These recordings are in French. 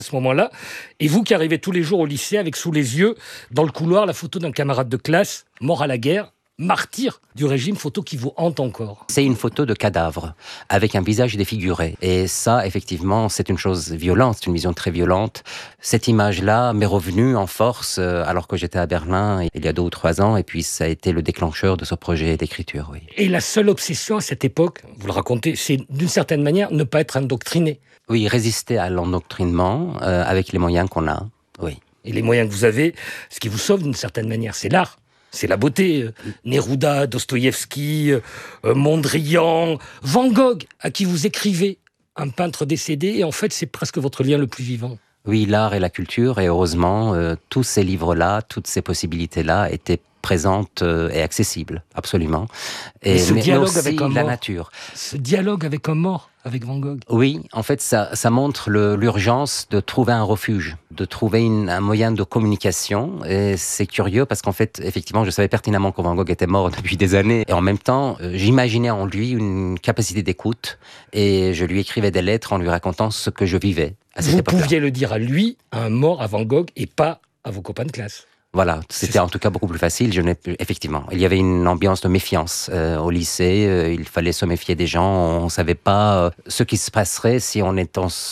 à ce moment-là, et vous qui arrivez tous les jours au lycée avec sous les yeux, dans le couloir, la photo d'un camarade de classe mort à la guerre, martyr du régime, photo qui vous hante encore. C'est une photo de cadavre, avec un visage défiguré. Et ça, effectivement, c'est une chose violente, c'est une vision très violente. Cette image-là m'est revenue en force alors que j'étais à Berlin il y a 2 ou 3 ans, et puis ça a été le déclencheur de ce projet d'écriture, oui. Et la seule obsession à cette époque, vous le racontez, c'est d'une certaine manière ne pas être indoctriné. Oui, résister à l'endoctrinement avec les moyens qu'on a, oui. Et les moyens que vous avez, ce qui vous sauve d'une certaine manière, c'est l'art. C'est la beauté. Neruda, Dostoïevski, Mondrian, Van Gogh, à qui vous écrivez, un peintre décédé, et en fait, c'est presque votre lien le plus vivant. Oui, l'art et la culture, et heureusement, tous ces livres-là, toutes ces possibilités-là étaient présentes et accessibles, absolument. Et ce dialogue mais aussi avec un mort, la nature. Ce dialogue avec un mort, avec Van Gogh. Oui, en fait, ça montre l'urgence de trouver un refuge, de trouver un moyen de communication. Et c'est curieux parce qu'en fait, effectivement, je savais pertinemment que Van Gogh était mort depuis des années. Et en même temps, j'imaginais en lui une capacité d'écoute. Et je lui écrivais des lettres en lui racontant ce que je vivais à cette époque-là. Vous pouviez le dire à lui, à un mort, à Van Gogh, et pas à vos copains de classe. Voilà, c'était en tout cas beaucoup plus facile. Effectivement, il y avait une ambiance de méfiance au lycée. Il fallait se méfier des gens. On ne savait pas ce qui se passerait si on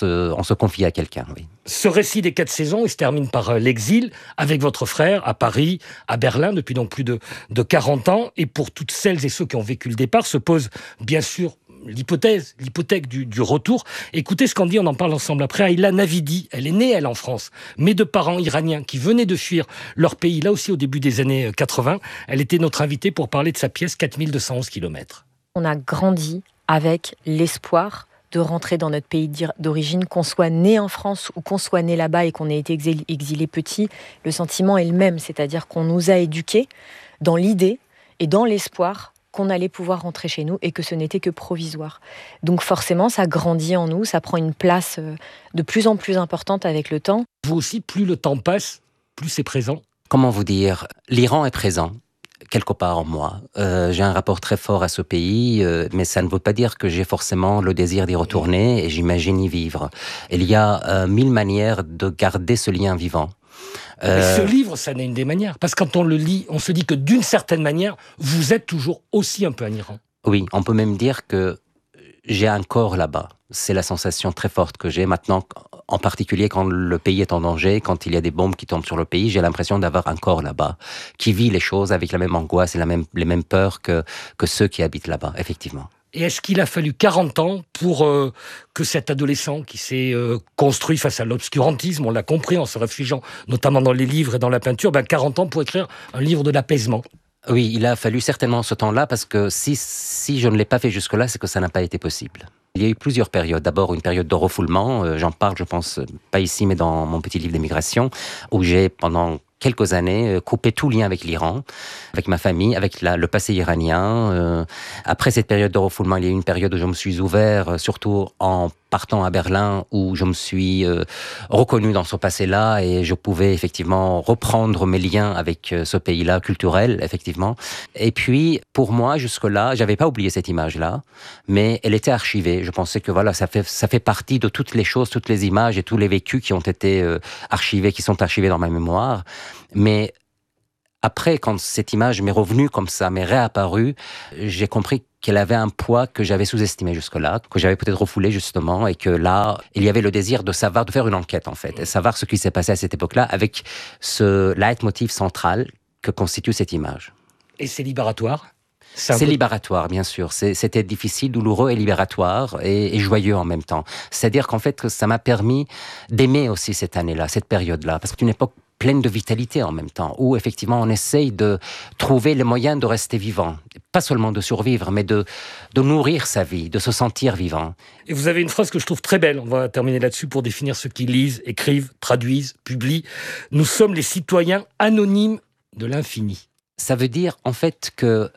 se confiait à quelqu'un. Oui. Ce récit des 4 saisons, il se termine par l'exil avec votre frère à Paris, à Berlin, depuis donc plus de 40 ans. Et pour toutes celles et ceux qui ont vécu le départ, se pose bien sûr l'hypothèque du retour. Écoutez ce qu'on dit, on en parle ensemble après. Ayla Navidi, elle est née, elle, en France, mais de parents iraniens qui venaient de fuir leur pays, là aussi au début des années 80. Elle était notre invitée pour parler de sa pièce 4211 km. On a grandi avec l'espoir de rentrer dans notre pays d'origine, qu'on soit né en France ou qu'on soit né là-bas et qu'on ait été exilé petit. Le sentiment est le même, c'est-à-dire qu'on nous a éduqués dans l'idée et dans l'espoir qu'on allait pouvoir rentrer chez nous et que ce n'était que provisoire. Donc forcément, ça grandit en nous, ça prend une place de plus en plus importante avec le temps. Vous aussi, plus le temps passe, plus c'est présent. Comment vous dire ? L'Iran est présent quelque part en moi. J'ai un rapport très fort à ce pays, mais ça ne veut pas dire que j'ai forcément le désir d'y retourner et j'imagine y vivre. Il y a 1000 manières de garder ce lien vivant. Mais ce livre, ça n'est une des manières. Parce que quand on le lit, on se dit que d'une certaine manière, vous êtes toujours aussi un peu un Iran. Oui, on peut même dire que j'ai un corps là-bas. C'est la sensation très forte que j'ai maintenant, en particulier quand le pays est en danger, quand il y a des bombes qui tombent sur le pays, j'ai l'impression d'avoir un corps là-bas, qui vit les choses avec la même angoisse et les mêmes peurs que ceux qui habitent là-bas, effectivement. Et est-ce qu'il a fallu 40 ans pour que cet adolescent qui s'est construit face à l'obscurantisme, on l'a compris en se réfugiant notamment dans les livres et dans la peinture, 40 ans pour écrire un livre de l'apaisement? Oui, il a fallu certainement ce temps-là parce que si je ne l'ai pas fait jusque-là, c'est que ça n'a pas été possible. Il y a eu plusieurs périodes. D'abord, une période de refoulement. J'en parle, je pense, pas ici, mais dans mon petit livre d'émigration, où j'ai, pendant quelques années, coupé tout lien avec l'Iran, avec ma famille, avec le passé iranien. Après cette période de refoulement, il y a eu une période où je me suis ouvert, surtout en partant à Berlin, où je me suis reconnu dans ce passé-là et je pouvais effectivement reprendre mes liens avec ce pays-là, culturel, effectivement. Et puis, pour moi, jusque-là, j'avais pas oublié cette image-là, mais elle était archivée. Je pensais que voilà, ça fait partie de toutes les choses, toutes les images et tous les vécus qui ont été archivés, qui sont archivés dans ma mémoire. Mais après, quand cette image m'est revenue comme ça, m'est réapparue, j'ai compris qu'elle avait un poids que j'avais sous-estimé jusque-là, que j'avais peut-être refoulé justement, et que là, il y avait le désir de savoir, de faire une enquête en fait, et savoir ce qui s'est passé à cette époque-là, avec ce leitmotiv central que constitue cette image. Et c'est libératoire? C'est libératoire, bien sûr. C'était difficile, douloureux et libératoire et joyeux en même temps. C'est-à-dire qu'en fait, ça m'a permis d'aimer aussi cette année-là, cette période-là, parce que c'est une époque pleine de vitalité en même temps, où effectivement on essaye de trouver les moyens de rester vivant. Pas seulement de survivre, mais de nourrir sa vie, de se sentir vivant. Et vous avez une phrase que je trouve très belle, on va terminer là-dessus pour définir ceux qui lisent, écrivent, traduisent, publient. Nous sommes les citoyens anonymes de l'infini. Ça veut dire en fait que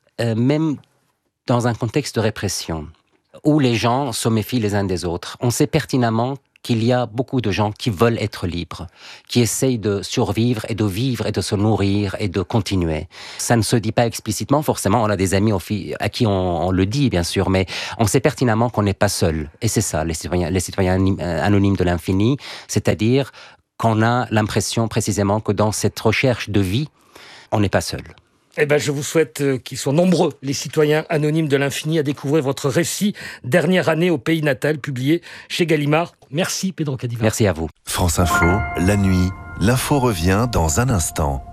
même dans un contexte de répression, où les gens se méfient les uns des autres, on sait pertinemment qu'il y a beaucoup de gens qui veulent être libres, qui essayent de survivre et de vivre et de se nourrir et de continuer. Ça ne se dit pas explicitement, forcément, on a des amis à qui on le dit, bien sûr, mais on sait pertinemment qu'on n'est pas seul. Et c'est ça, les citoyens anonymes de l'infini, c'est-à-dire qu'on a l'impression précisément que dans cette recherche de vie, on n'est pas seul. Eh ben, je vous souhaite qu'ils soient nombreux, les citoyens anonymes de l'infini, à découvrir votre récit Dernière année au pays natal, publié chez Gallimard. Merci Pedro Cadivar. Merci à vous. France Info, la nuit, l'info revient dans un instant.